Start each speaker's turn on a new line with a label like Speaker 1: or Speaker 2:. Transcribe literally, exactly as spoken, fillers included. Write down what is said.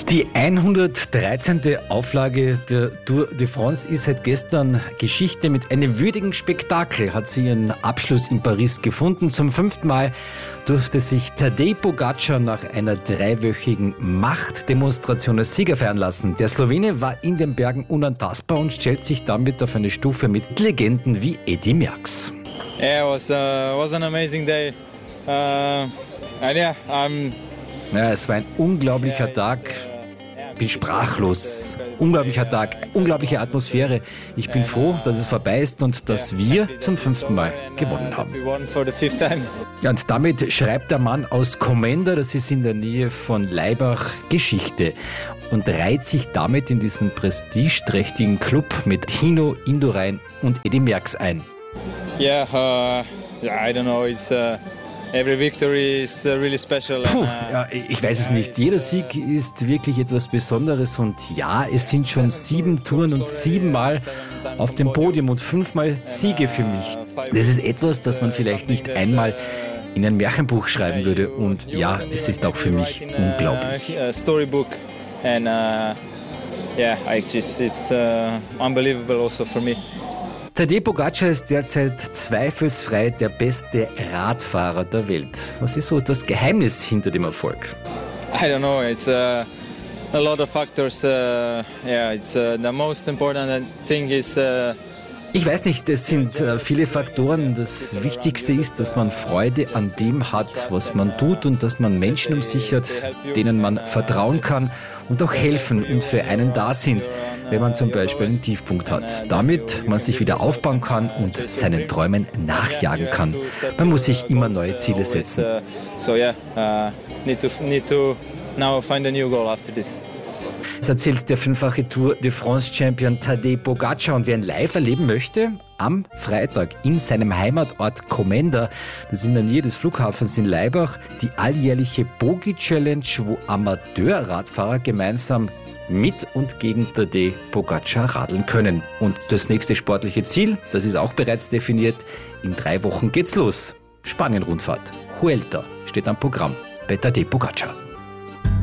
Speaker 1: Die hundertdreizehnte Auflage der Tour de France ist seit gestern Geschichte. Mit einem würdigen Spektakel hat sie ihren Abschluss in Paris gefunden. Zum fünften Mal durfte sich Tadej Pogačar nach einer dreiwöchigen Machtdemonstration als Sieger feiern lassen. Der Slowene war in den Bergen unantastbar und stellt sich damit auf eine Stufe mit Legenden wie Eddy Merckx.
Speaker 2: Yeah, it was, uh, was an amazing day. Uh, and yeah, I'm
Speaker 1: Ja, es war ein unglaublicher Tag. Ich bin sprachlos. Unglaublicher Tag, unglaubliche Atmosphäre. Ich bin froh, dass es vorbei ist und dass wir zum fünften Mal gewonnen haben. Ja, und damit schreibt der Mann aus Komenda, das ist in der Nähe von Laibach, Geschichte und reiht sich damit in diesen prestigeträchtigen Club mit Tino Indurain und Eddy Merckx ein.
Speaker 2: Yeah, uh, yeah, I don't know. It's uh, every victory is uh, really special.
Speaker 1: Puh,
Speaker 2: and, uh,
Speaker 1: ja, ich weiß es nicht. Jeder Sieg ist wirklich etwas Besonderes und ja, es sind schon sieben Touren und siebenmal auf dem Podium und fünfmal Siege für mich. Das ist etwas, das man vielleicht nicht einmal in ein Märchenbuch schreiben würde und ja, es ist auch für mich unglaublich.
Speaker 2: Storybook and uh, yeah, I just it's uh, unbelievable also for me.
Speaker 1: Tadej Pogačar ist derzeit zweifelsfrei der beste Radfahrer der Welt. Was ist so das Geheimnis hinter dem Erfolg?
Speaker 2: I don't know. It's uh, a lot of factors. Uh, yeah, it's uh, the most important thing is. Uh,
Speaker 1: Ich weiß nicht, es sind äh, viele Faktoren. Das Wichtigste ist, dass man Freude an dem hat, was man tut und dass man Menschen um sich hat, denen man vertrauen kann und auch helfen und für einen da sind, wenn man zum Beispiel einen Tiefpunkt hat. Damit man sich wieder aufbauen kann und seinen Träumen nachjagen kann. Man muss sich immer neue Ziele setzen.
Speaker 2: So yeah, uh, need to need to now find a new goal after this.
Speaker 1: Das erzählt der fünffache Tour de France-Champion Tadej Pogačar. Und wer ihn live erleben möchte, am Freitag in seinem Heimatort Komenda, das ist in der Nähe des Flughafens in Laibach, die alljährliche Pogi-Challenge, wo Amateurradfahrer gemeinsam mit und gegen Tadej Pogačar radeln können. Und das nächste sportliche Ziel, das ist auch bereits definiert, in drei Wochen geht's los. Spanien-Rundfahrt. Vuelta steht am Programm bei Tadej Pogačar.